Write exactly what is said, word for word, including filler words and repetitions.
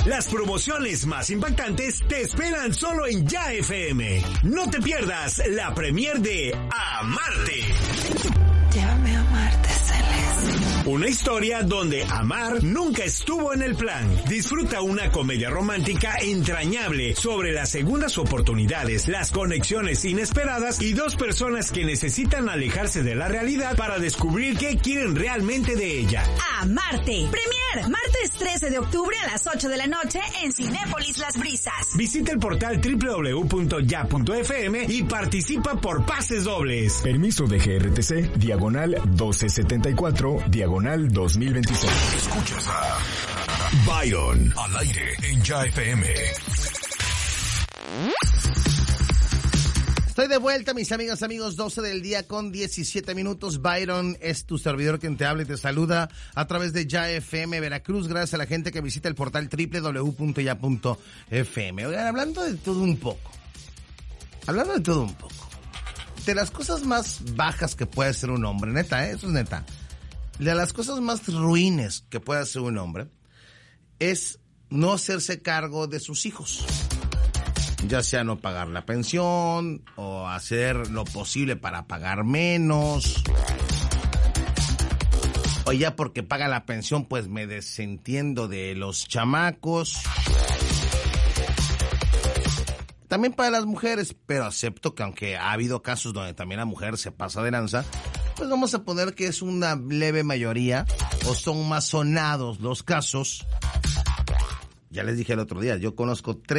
Las promociones más impactantes te esperan solo en Ya F M. No te pierdas la premier de Amarte. Llévame a Marte, Celeste. Una historia donde amar nunca estuvo en el plan. Disfruta una comedia romántica entrañable sobre las segundas oportunidades, las conexiones inesperadas y dos personas que necesitan alejarse de la realidad para descubrir qué quieren realmente de ella. Amarte. Premier, martes trece de octubre a las ocho de la noche en Cinépolis Las Brisas. Visita el portal doble u doble u doble u punto ya punto f m y participa por pases dobles. Permiso de G R T C, diagonal doce setenta y cuatro, diagonal dos mil veintiséis. Escuchas a Byron al aire en Ya F M. Estoy de vuelta, mis amigas, amigos, doce del día con diecisiete minutos. Byron es tu servidor quien te habla y te saluda a través de Ya F M Veracruz. Gracias a la gente que visita el portal doble u doble u doble u punto ya punto f m. Oigan, hablando de todo un poco, hablando de todo un poco, de las cosas más bajas que puede ser un hombre, neta, ¿eh? Eso es neta. De las cosas más ruines que puede hacer un hombre es no hacerse cargo de sus hijos. Ya sea no pagar la pensión o hacer lo posible para pagar menos. O ya porque paga la pensión, pues me desentiendo de los chamacos. También para las mujeres, pero acepto que aunque ha habido casos donde también la mujer se pasa de lanza, pues vamos a poner que es una leve mayoría o son más sonados los casos. Ya les dije el otro día, yo conozco tres